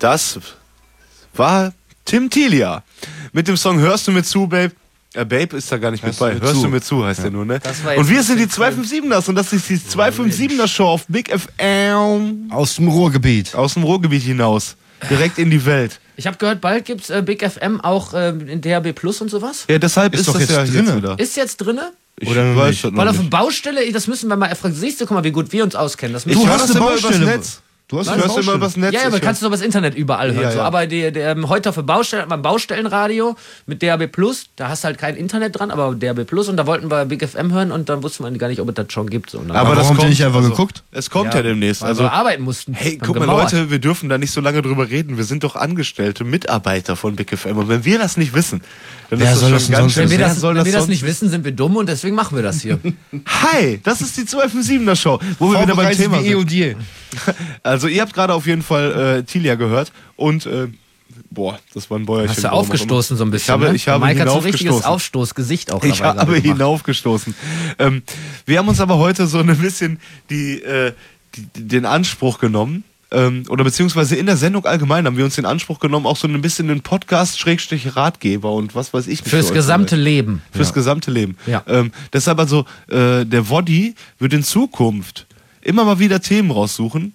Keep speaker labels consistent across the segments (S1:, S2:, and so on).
S1: Das war Tim Tilia mit dem Song Hörst du mir zu, Babe? Babe ist da gar nicht mit bei. Hörst du mir zu, heißt der nur, ne? Und wir sind die 257ers und das ist die 257er Show auf Big FM.
S2: Aus dem Ruhrgebiet.
S1: Aus dem Ruhrgebiet hinaus. Direkt in die Welt.
S3: Ich habe gehört, bald gibt's Big FM auch in DAB Plus und sowas.
S1: Ja, deshalb ist
S2: doch
S1: das
S2: jetzt
S1: ja
S2: drinne.
S1: jetzt wieder.
S3: Ist jetzt drinne?
S2: Oder
S1: weiß
S2: nicht?
S1: das noch
S3: Weil auf
S1: nicht.
S3: der Baustelle, das müssen wir mal erfragen. Siehst du, guck mal, wie gut wir uns auskennen. Das
S1: Ich
S3: müssen
S1: höre
S3: wir-
S1: das immer übers Netz.
S2: Du hast
S1: Ich höre immer übers Netz.
S3: Ja, aber kannst du doch das Internet überall hören.
S1: Ja,
S3: So.
S1: ja.
S3: Aber heute auf der Baustelle, beim Baustellenradio mit DAB Plus, da hast du halt kein Internet dran, aber DAB Plus und da wollten wir Big FM hören und dann wusste man gar nicht, ob es das schon gibt. So. Und dann
S2: Aber warum habt ihr nicht einfach geguckt?
S1: Es kommt ja demnächst.
S3: weil wir
S1: Also,
S3: arbeiten mussten.
S1: hey,
S3: Haben
S1: guck mal,
S3: gemauert.
S1: Leute, wir dürfen da nicht so lange drüber reden. Wir sind doch Angestellte, Mitarbeiter von Big FM. Und wenn wir das nicht wissen, dann
S2: Wer
S1: ist
S2: soll
S1: das
S2: das
S1: schon
S2: denn
S1: ganz
S2: sonst
S1: schön.
S3: Wenn wir
S1: Wer
S3: das,
S1: soll
S3: wenn wir das
S1: sonst
S3: nicht wissen, sind wir dumm und deswegen machen wir das hier.
S1: Hi, das ist die 257er Show, wo wir wieder beim Thema
S2: wie
S1: sind.
S2: EOD.
S1: Also ihr habt gerade auf jeden Fall Tilia gehört und das war ein Bäuerchen.
S3: Hast du
S1: warum auch
S3: aufgestoßen so ein bisschen,
S1: Ich habe,
S3: ne?
S1: ich habe
S3: Mike hat so ein richtiges
S1: hinaufgestoßen.
S3: Aufstoßgesicht auch
S1: Ich
S3: dabei
S1: habe
S3: gemacht.
S1: hinaufgestoßen. Wir haben uns aber heute so ein bisschen den Anspruch genommen, oder beziehungsweise in der Sendung allgemein haben wir uns den Anspruch genommen, auch so ein bisschen den Podcast-Ratgeber und was weiß ich nicht.
S3: Fürs
S1: für euch
S3: gesamte
S1: zu sein.
S3: Leben.
S1: Fürs gesamte Leben.
S3: Ja.
S1: Deshalb also, der Woddy wird in Zukunft immer mal wieder Themen raussuchen,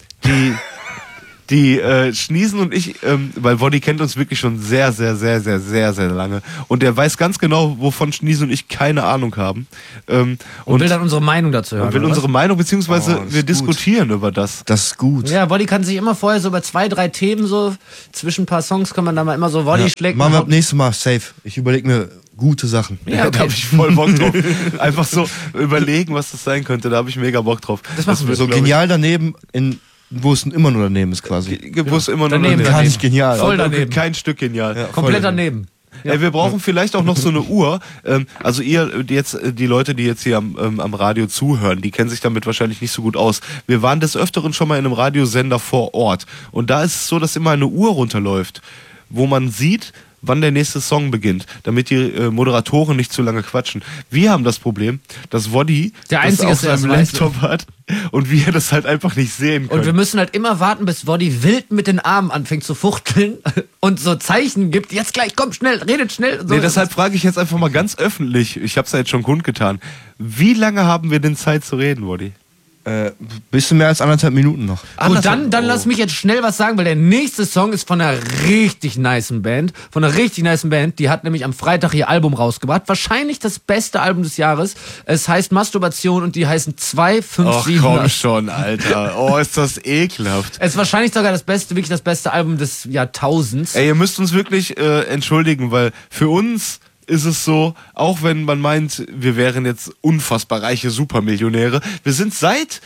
S1: die Schniesen und ich, weil Woddy kennt uns wirklich schon sehr, sehr, sehr, sehr, sehr, sehr lange. Und der weiß ganz genau, wovon Schniesen und ich keine Ahnung haben.
S3: Und will dann unsere Meinung dazu hören.
S1: will
S3: oder was?
S1: unsere Meinung, beziehungsweise
S2: Oh, das
S1: wir
S2: ist
S1: diskutieren über das.
S2: Das ist gut.
S3: Ja, Woddy kann sich immer vorher so über 2, 3 Themen so, zwischen ein paar Songs kann man da mal immer so, Woddy schlägt
S2: Machen wir
S3: mal-
S2: ab nächstes Mal safe. Ich überlege mir gute Sachen.
S3: Ja,
S1: Da
S3: okay.
S1: habe ich voll Bock drauf. Einfach so überlegen, was das sein könnte. Da habe ich mega Bock drauf.
S3: Das machen wir.
S2: So
S1: glaub ich,
S2: genial daneben, wo es immer nur daneben ist quasi.
S1: Gewusst immer nur
S3: Daneben,
S1: daneben.
S2: Gar nicht genial.
S3: Voll daneben.
S1: Kein Stück genial.
S2: Ja.
S3: Komplett
S2: voll
S3: daneben.
S1: Ey, wir brauchen vielleicht auch noch so eine Uhr. Also die Leute, die jetzt hier am Radio zuhören, die kennen sich damit wahrscheinlich nicht so gut aus. Wir waren des Öfteren schon mal in einem Radiosender vor Ort. Und da ist es so, dass immer eine Uhr runterläuft, wo man sieht, wann der nächste Song beginnt, damit die Moderatoren nicht zu lange quatschen. Wir haben das Problem, dass Woddy
S3: Der
S1: das
S3: Einzige
S1: auf
S3: ist, der
S1: seinem
S3: das weiß.
S1: Laptop hat und wir das halt einfach nicht sehen können.
S3: Und wir müssen halt immer warten, bis Woddy wild mit den Armen anfängt zu fuchteln und so Zeichen gibt. Jetzt gleich, komm, schnell, redet schnell. So.
S1: Nee, deshalb frage ich jetzt einfach mal ganz öffentlich, ich habe es ja jetzt schon kundgetan, wie lange haben wir denn Zeit zu reden, Woddy?
S2: Bisschen mehr als 1,5 Minuten noch.
S3: Gut, dann lass mich jetzt schnell was sagen, weil der nächste Song ist von einer richtig nicen Band. Die hat nämlich am Freitag ihr Album rausgebracht. Wahrscheinlich das beste Album des Jahres. Es heißt Masturbation und die heißen 257.
S1: Ach komm schon, Alter. Oh, ist das ekelhaft.
S3: Es ist wahrscheinlich sogar wirklich das beste Album des Jahrtausends.
S1: Ey, ihr müsst uns wirklich entschuldigen, weil für uns ist es so, auch wenn man meint, wir wären jetzt unfassbar reiche Supermillionäre, wir sind seit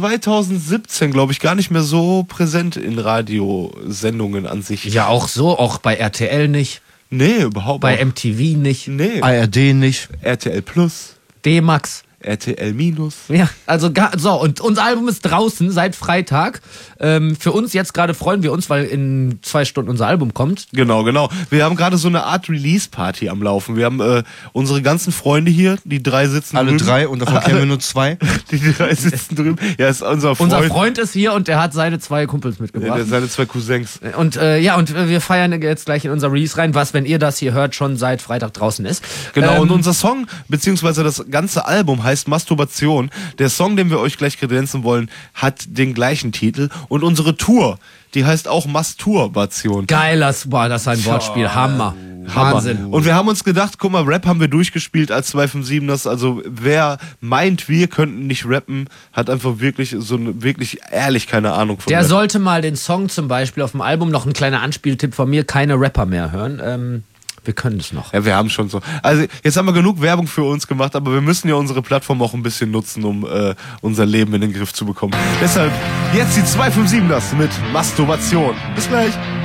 S1: 2017, glaube ich, gar nicht mehr so präsent in Radiosendungen an sich.
S3: Ja, auch so, auch bei RTL nicht,
S1: Nee, überhaupt
S3: bei
S1: nicht.
S3: MTV nicht,
S1: Nee.
S2: ARD nicht.
S1: RTL Plus,
S3: D-Max.
S1: RTL Minus.
S3: Ja, also und unser Album ist draußen seit Freitag. Für uns jetzt gerade freuen wir uns, weil in 2 Stunden unser Album kommt.
S1: Genau. Wir haben gerade so eine Art Release-Party am Laufen. Wir haben unsere ganzen Freunde hier, die 3 sitzen
S2: Alle
S1: drüben.
S2: 3 und davon kennen wir nur 2.
S1: Die 3 sitzen drüben. Ja, ist unser Freund.
S3: Unser Freund ist hier und der hat seine 2 Kumpels
S1: Ja,
S3: mitgebracht.
S1: seine 2 Cousins.
S3: Und wir feiern jetzt gleich in unser Release rein, was, wenn ihr das hier hört, schon seit Freitag draußen ist.
S1: Genau, und unser Song, beziehungsweise das ganze Album heißt Masturbation. Der Song, den wir euch gleich kredenzen wollen, hat den gleichen Titel. Und unsere Tour, die heißt auch Masturbation.
S3: das ist ein Wortspiel. Hammer. Wahnsinn.
S1: Und wir haben uns gedacht, guck mal, Rap haben wir durchgespielt als 257ers. Also wer meint, wir könnten nicht rappen, hat einfach wirklich wirklich ehrlich keine Ahnung von
S3: Der
S1: Rap.
S3: sollte mal den Song zum Beispiel auf dem Album, noch ein kleiner Anspieltipp von mir, keine Rapper mehr hören. Wir können es noch.
S1: Ja, wir haben schon so. Also jetzt haben wir genug Werbung für uns gemacht, aber wir müssen ja unsere Plattform auch ein bisschen nutzen, um unser Leben in den Griff zu bekommen. Deshalb jetzt die 257ers mit Masturbation. Bis gleich.